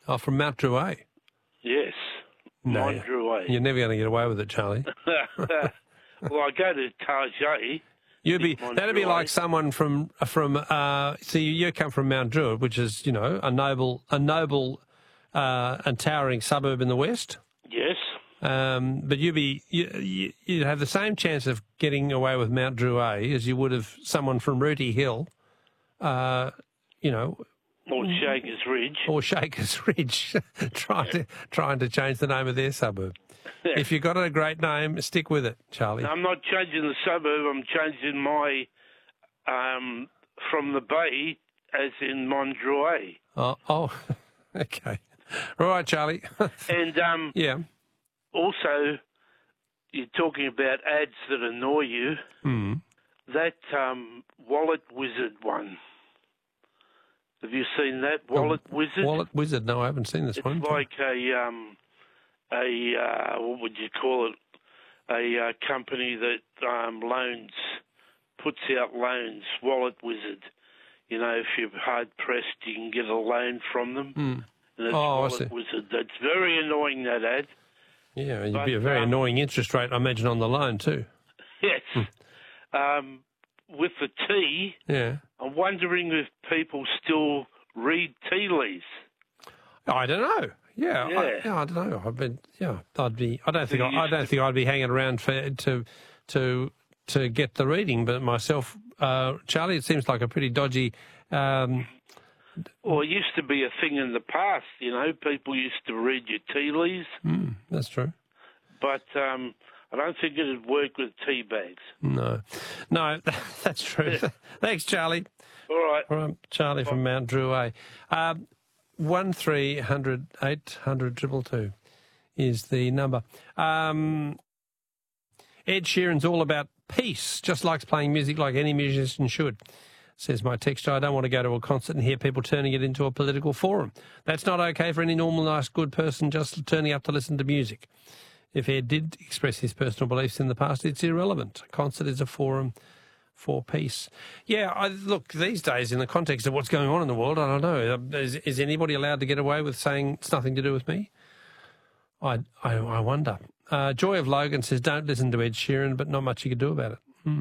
Oh, from Mount Druitt. Yes, No, Mont Druitt. you're never going to get away with it, Charlie. Well, I go to Tarjay. That'd be like someone from. See, you come from Mount Druitt, which is a noble and towering suburb in the west. Yes. But you'd have the same chance of getting away with Mount Druitt as you would have someone from Rooty Hill. Or Shakers Ridge. Or Shakers Ridge, trying to change the name of their suburb. If you've got a great name, stick with it, Charlie. I'm not changing the suburb. I'm changing my from the bay, as in Mont Druitt. Oh, okay. All right, Charlie. And yeah. Also, you're talking about ads that annoy you. Mm. That Wallet Wizard one. Have you seen that Wallet Wizard? Wallet Wizard? No, I haven't seen this one. It's like a what would you call it? A company that puts out loans. Wallet Wizard. If you're hard pressed, you can get a loan from them. Mm. And it's Wallet Wizard. That's very annoying, that ad. Yeah, it'd be a very annoying interest rate, I imagine, on the loan too. Yes. With the tea, yeah. I'm wondering if people still read tea leaves. I don't know. Yeah. I don't know. I don't think I'd be hanging around to get the reading, but myself, Charlie, it seems like a pretty dodgy. Well, it used to be a thing in the past. People used to read your tea leaves. That's true. But I don't think it'd work with tea bags. No, that's true. Thanks, Charlie. All right. Charlie from Mount Druitt. 1300 800 222 is the number. Ed Sheeran's all about peace, just likes playing music like any musician should. Says my texter, I don't want to go to a concert and hear people turning it into a political forum. That's not okay for any normal, nice, good person just turning up to listen to music. If Ed did express his personal beliefs in the past, it's irrelevant. A concert is a forum for peace. Yeah, look, these days, in the context of what's going on in the world, I don't know. Is anybody allowed to get away with saying it's nothing to do with me? I wonder. Joy of Logan says, don't listen to Ed Sheeran, but not much you can do about it.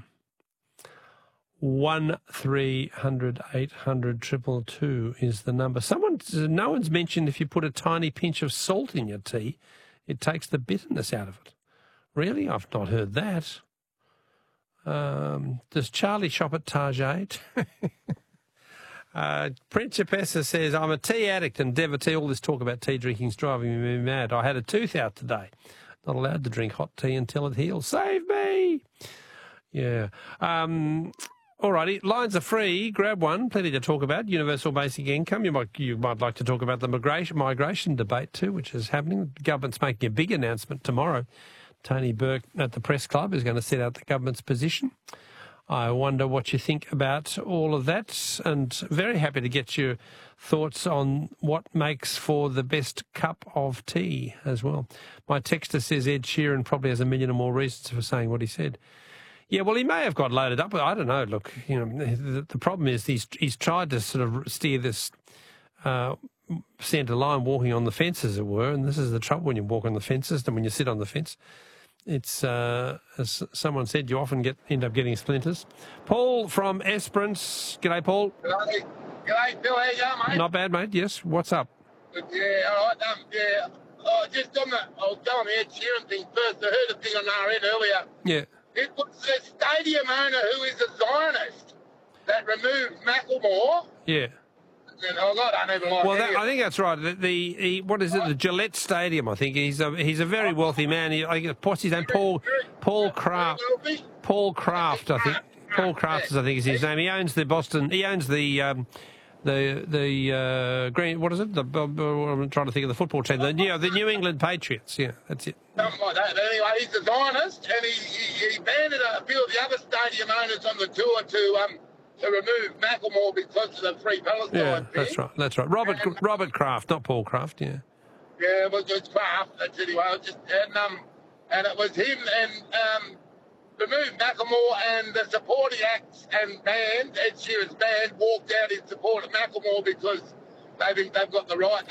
1300 800 222 is the number. No one's mentioned if you put a tiny pinch of salt in your tea, it takes the bitterness out of it. Really? I've not heard that. Does Charlie shop at Target? Principessa says, I'm a tea addict and devotee. All this talk about tea drinking's driving me mad. I had a tooth out today. Not allowed to drink hot tea until it heals. Save me! Yeah. All righty, lines are free. Grab one. Plenty to talk about. Universal basic income. You might like to talk about the migration debate too, which is happening. The government's making a big announcement tomorrow. Tony Burke at the Press Club is going to set out the government's position. I wonder what you think about all of that, and very happy to get your thoughts on what makes for the best cup of tea as well. My texter says Ed Sheeran probably has a million or more reasons for saying what he said. Yeah, well, he may have got loaded up, but I don't know. Look, the problem is he's tried to sort of steer this centre line, walking on the fence, as it were, and this is the trouble when you walk on the fences and when you sit on the fence. It's, as someone said, you often end up getting splinters. Paul from Esperance. G'day, Paul. G'day, Bill. How you going, mate? Not bad, mate. Yes. What's up? Yeah, all right. Yeah. Oh, just on I'll go on the Ed Sheeran thing first. I heard a thing on RN earlier. Yeah. It was the stadium owner who is a Zionist that removed Macklemore. Yeah. And I don't even like I think that's right. What is it? The Gillette Stadium. I think he's a very wealthy man. What's his name? Paul Kraft. Paul Kraft. I think Paul Kraft is his name. He owns the Boston. He owns the green. What is it? I'm trying to think of the football team. The New England Patriots. Yeah, that's it. Something like that. But anyway, he's a Zionist, and he banded a few of the other stadium owners on the tour to remove Macklemore because of the Free Palestine thing. That's right. Robert Kraft, not Paul Kraft. Yeah. Yeah, it was Kraft. That's anyway. And it was him and removed Macklemore, and the supporting acts and band, Ed Sheeran's band, walked out in support of Macklemore because they think they've got the right